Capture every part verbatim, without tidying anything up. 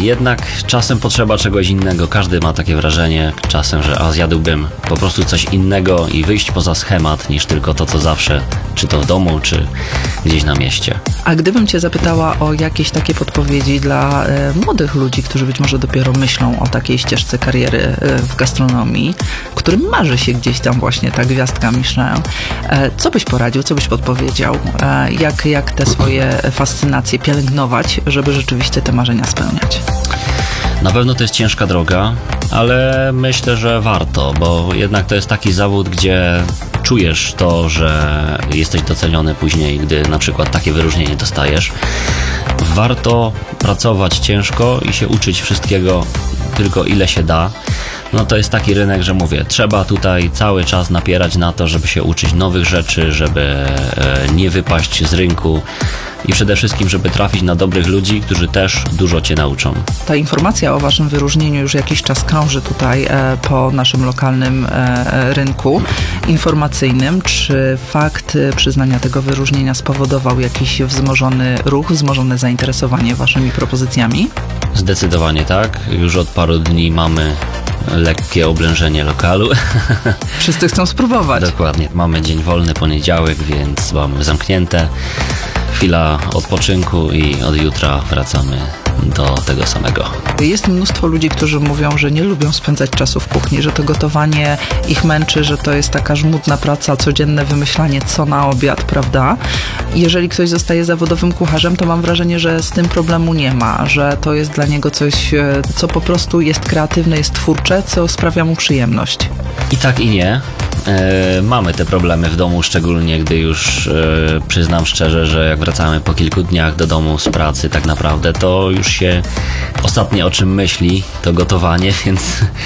Jednak czasem potrzeba czegoś innego. Każdy ma takie wrażenie czasem, że a zjadłbym po prostu coś innego i wyjść poza schemat niż tylko to, co zawsze, czy to w domu, czy gdzieś na mieście. A gdybym cię zapytała o jakieś takie podpowiedzi dla e, młodych ludzi, którzy być może dopiero myślą o takiej ścieżce kariery e, w gastronomii, którym marzy się gdzieś tam właśnie ta gwiazdka Michelin, e, co byś poradził, co byś podpowiedział? E, jak, jak te swoje fascynacje pielęgnować, żeby rzeczywiście te marzenia spełniać? Na pewno to jest ciężka droga, ale myślę, że warto, bo jednak to jest taki zawód, gdzie czujesz to, że jesteś doceniony później, gdy na przykład takie wyróżnienie dostajesz. Warto pracować ciężko i się uczyć wszystkiego tylko ile się da. No to jest taki rynek, że mówię, trzeba tutaj cały czas napierać na to, żeby się uczyć nowych rzeczy, żeby nie wypaść z rynku i przede wszystkim, żeby trafić na dobrych ludzi, którzy też dużo cię nauczą. Ta informacja o waszym wyróżnieniu już jakiś czas krąży tutaj e, po naszym lokalnym e, rynku informacyjnym. Czy fakt przyznania tego wyróżnienia spowodował jakiś wzmożony ruch, wzmożone zainteresowanie waszymi propozycjami? Zdecydowanie tak. Już od paru dni mamy lekkie oblężenie lokalu. Wszyscy chcą spróbować. Dokładnie. Mamy dzień wolny, poniedziałek, więc mamy zamknięte. Chwila odpoczynku i od jutra wracamy do tego samego. Jest mnóstwo ludzi, którzy mówią, że nie lubią spędzać czasu w kuchni, że to gotowanie ich męczy, że to jest taka żmudna praca, codzienne wymyślanie, co na obiad, prawda? Jeżeli ktoś zostaje zawodowym kucharzem, to mam wrażenie, że z tym problemu nie ma, że to jest dla niego coś, co po prostu jest kreatywne, jest twórcze, co sprawia mu przyjemność. I tak i nie. E, mamy te problemy w domu, szczególnie gdy już e, przyznam szczerze, że jak wracamy po kilku dniach do domu z pracy tak naprawdę, to już się ostatnie o czym myśli, to gotowanie, więc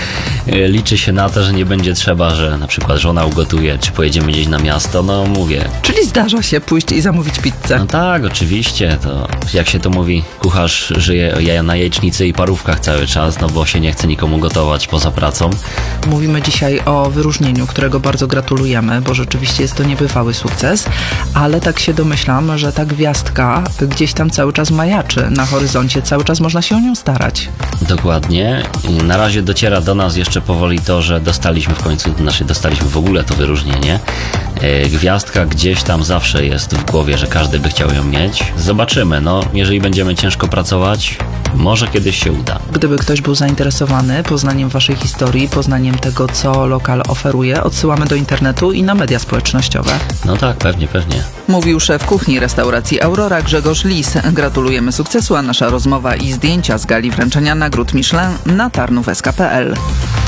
e, liczy się na to, że nie będzie trzeba, że na przykład żona ugotuje, czy pojedziemy gdzieś na miasto, no mówię. Czyli zdarza się pójść i zamówić pizzę. No tak, oczywiście, to jak się to mówi, kucharz żyje na jajecznicy i parówkach cały czas, no bo się nie chce nikomu gotować poza pracą. Mówimy dzisiaj o wyróżnieniu, którego bardzo gratulujemy, bo rzeczywiście jest to niebywały sukces, ale tak się domyślam, że ta gwiazdka gdzieś tam cały czas majaczy na horyzoncie, cały czas można się o nią starać. Dokładnie. Na razie dociera do nas jeszcze powoli to, że dostaliśmy w końcu, znaczy dostaliśmy w ogóle to wyróżnienie. Gwiazdka gdzieś tam zawsze jest w głowie, że każdy by chciał ją mieć. Zobaczymy, no jeżeli będziemy ciężko pracować, może kiedyś się uda. Gdyby ktoś był zainteresowany poznaniem waszej historii, poznaniem tego, co lokal oferuje, odsyłamy do internetu i na media społecznościowe. No tak, pewnie, pewnie. Mówił szef kuchni restauracji Aurora Grzegorz Lis. Gratulujemy sukcesu, a nasza rozmowa i zdjęcia z gali wręczenia nagród Michelin na tarnów kropka s k kropka p l.